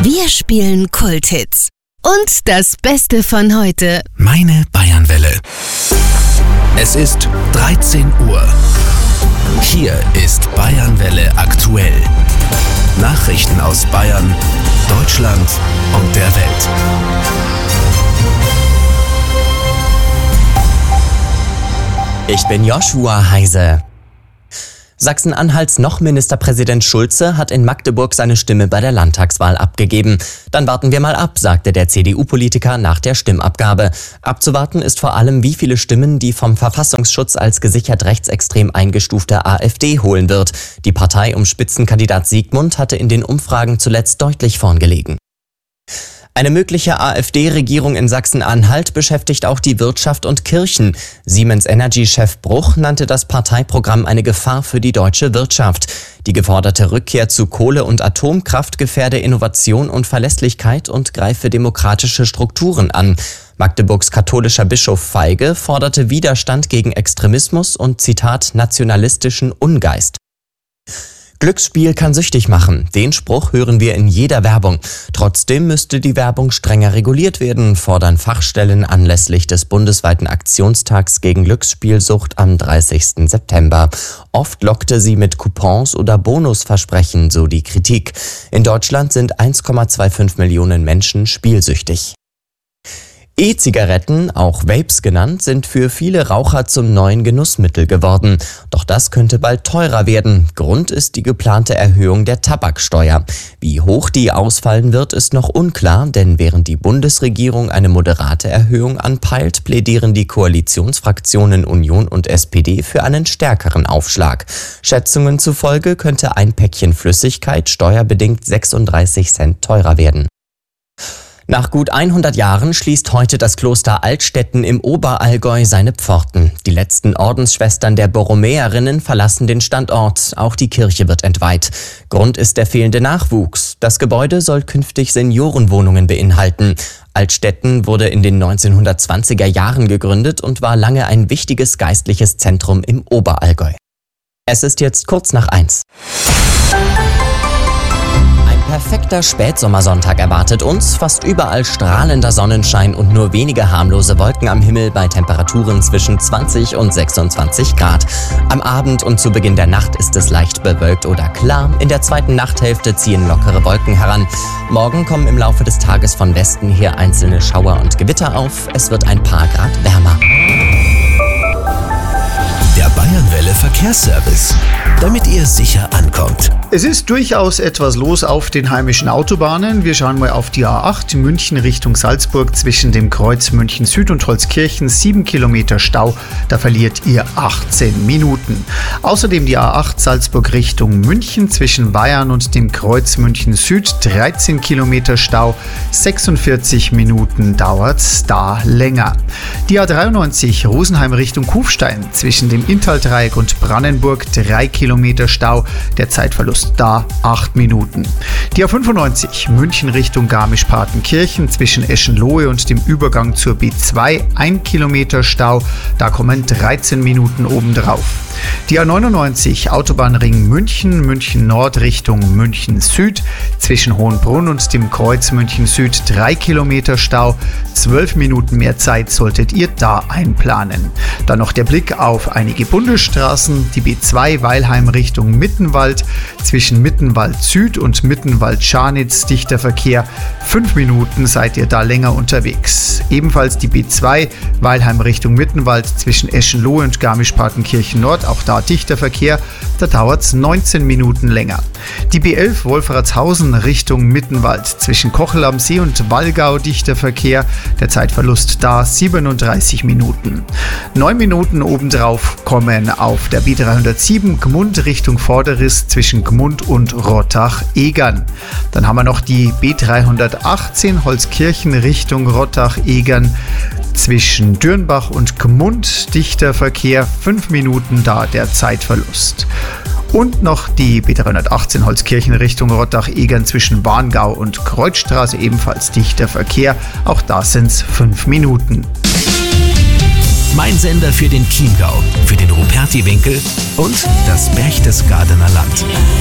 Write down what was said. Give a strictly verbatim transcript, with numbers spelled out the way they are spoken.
Wir spielen Kulthits. Und das Beste von heute. Meine Bayernwelle. Es ist dreizehn Uhr. Hier ist Bayernwelle aktuell. Nachrichten aus Bayern, Deutschland und der Welt. Ich bin Joshua Heise. Sachsen-Anhalts noch Ministerpräsident Schulze hat in Magdeburg seine Stimme bei der Landtagswahl abgegeben. Dann warten wir mal ab, sagte der C D U-Politiker nach der Stimmabgabe. Abzuwarten ist vor allem, wie viele Stimmen die vom Verfassungsschutz als gesichert rechtsextrem eingestufte AfD holen wird. Die Partei um Spitzenkandidat Siegmund hatte in den Umfragen zuletzt deutlich vorn gelegen. Eine mögliche AfD-Regierung in Sachsen-Anhalt beschäftigt auch die Wirtschaft und Kirchen. Siemens Energy-Chef Bruch nannte das Parteiprogramm eine Gefahr für die deutsche Wirtschaft. Die geforderte Rückkehr zu Kohle- und Atomkraft gefährde Innovation und Verlässlichkeit und greife demokratische Strukturen an. Magdeburgs katholischer Bischof Feige forderte Widerstand gegen Extremismus und, Zitat, nationalistischen Ungeist. Glücksspiel kann süchtig machen. Den Spruch hören wir in jeder Werbung. Trotzdem müsste die Werbung strenger reguliert werden, fordern Fachstellen anlässlich des bundesweiten Aktionstags gegen Glücksspielsucht am dreißigsten September. Oft lockte sie mit Coupons oder Bonusversprechen, so die Kritik. In Deutschland sind eins Komma fünfundzwanzig Millionen Menschen spielsüchtig. E-Zigaretten, auch Vapes genannt, sind für viele Raucher zum neuen Genussmittel geworden. Doch das könnte bald teurer werden. Grund ist die geplante Erhöhung der Tabaksteuer. Wie hoch die ausfallen wird, ist noch unklar, denn während die Bundesregierung eine moderate Erhöhung anpeilt, plädieren die Koalitionsfraktionen Union und S P D für einen stärkeren Aufschlag. Schätzungen zufolge könnte ein Päckchen Flüssigkeit steuerbedingt sechsunddreißig Cent teurer werden. Nach gut hundert Jahren schließt heute das Kloster Altstetten im Oberallgäu seine Pforten. Die letzten Ordensschwestern der Borromäerinnen verlassen den Standort. Auch die Kirche wird entweiht. Grund ist der fehlende Nachwuchs. Das Gebäude soll künftig Seniorenwohnungen beinhalten. Altstetten wurde in den neunzehnhundertzwanziger Jahren gegründet und war lange ein wichtiges geistliches Zentrum im Oberallgäu. Es ist jetzt kurz nach eins. Perfekter Spätsommersonntag erwartet uns, fast überall strahlender Sonnenschein und nur wenige harmlose Wolken am Himmel bei Temperaturen zwischen zwanzig und sechsundzwanzig Grad. Am Abend und zu Beginn der Nacht ist es leicht bewölkt oder klar. In der zweiten Nachthälfte ziehen lockere Wolken heran. Morgen kommen im Laufe des Tages von Westen her einzelne Schauer und Gewitter auf. Es wird ein paar Grad wärmer. Der Bayernwelle Verkehrsservice, damit ihr sicher ankommt. Es ist durchaus etwas los auf den heimischen Autobahnen. Wir schauen mal auf die A acht München Richtung Salzburg zwischen dem Kreuz München Süd und Holzkirchen. sieben Kilometer Stau, da verliert ihr achtzehn Minuten. Außerdem die A acht Salzburg Richtung München zwischen Bayern und dem Kreuz München Süd. dreizehn Kilometer Stau, sechsundvierzig Minuten dauert's da länger. Die A dreiundneunzig Rosenheim Richtung Kufstein zwischen dem Inntal-Dreieck und Brandenburg. drei Kilometer Stau, der Zeitverlust da acht Minuten. Die A fünfundneunzig München Richtung Garmisch-Partenkirchen zwischen Eschenlohe und dem Übergang zur B zwei, ein Kilometer Stau, da kommen dreizehn Minuten obendrauf. Die A neunundneunzig Autobahnring München, München Nord Richtung München Süd zwischen Hohenbrunn und dem Kreuz München Süd, drei Kilometer Stau, zwölf Minuten mehr Zeit solltet ihr da einplanen. Dann noch der Blick auf einige Bundesstraßen, die B zwei Weilheim Richtung Mittenwald, zwischen Mittenwald Süd und Mittenwald Scharnitz dichter Verkehr, fünf Minuten seid ihr da länger unterwegs. Ebenfalls die B zwei Weilheim Richtung Mittenwald zwischen Eschenlohe und Garmisch-Partenkirchen Nord, auch da dichter Verkehr, da dauert es neunzehn Minuten länger. Die B elf Wolfratshausen Richtung Mittenwald zwischen Kochel am See und Wallgau dichter Verkehr, der Zeitverlust da siebenunddreißig Minuten. neun Minuten obendrauf kommen auf der B dreihundertsieben Gmund Richtung Vorderriss zwischen Gmund und Rottach-Egern. Dann haben wir noch die B dreihundertachtzehn Holzkirchen Richtung Rottach-Egern zwischen Dürnbach und Gmund dichter Verkehr, fünf Minuten da der Zeitverlust. Und noch die B dreihundertachtzehn Holzkirchen Richtung Rottach-Egern zwischen Warngau und Kreuzstraße, ebenfalls dichter Verkehr, auch da sind es fünf Minuten. Mein Sender für den Chiemgau, für den Ruperti-Winkel und das Berchtesgadener Land.